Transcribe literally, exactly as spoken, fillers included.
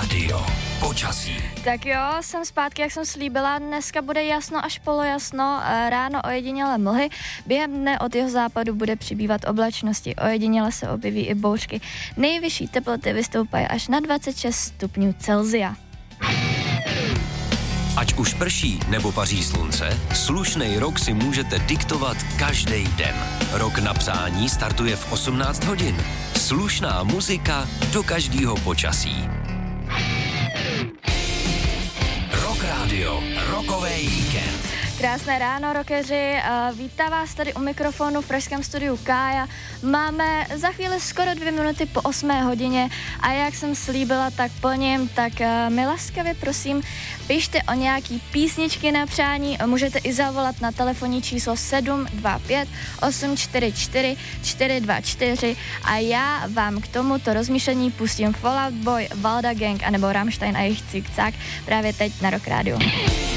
Radio. Počasí. Tak jo, jsem zpátky, jak jsem slíbila, dneska bude jasno až polojasno, ráno ojedinělé mlhy, během dne od jeho západu bude přibývat oblačnosti, ojediněle se objeví i bouřky. Nejvyšší teploty vystoupají až na dvacet šest stupňů Celsia. Ať už prší nebo paří slunce, slušnej rok si můžete diktovat každý den. Rok na přání startuje v osmnáct hodin. Slušná muzika do každého počasí. Rock Radio, rokový víkend. Krásné ráno, rockeři, vítá vás tady u mikrofonu v pražském studiu Kája. Máme za chvíli skoro dvě minuty po osmé hodině a jak jsem slíbila, tak plním, tak mi laskavě prosím, pište o nějaký písničky na přání, můžete i zavolat na telefonní číslo sedm dva pět osm čtyři čtyři čtyři dva čtyři a já vám k tomuto rozmýšlení pustím Fall Out Boy, Valda Gang anebo Rammstein a jejich Cikcák právě teď na Rock Radio.